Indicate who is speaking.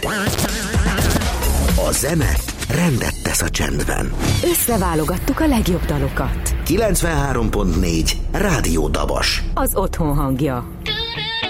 Speaker 1: A zene rendet tesz a csendben.
Speaker 2: Összeválogattuk a legjobb dalokat.
Speaker 1: 93.4 Rádió Dabas.
Speaker 2: Az otthon hangja.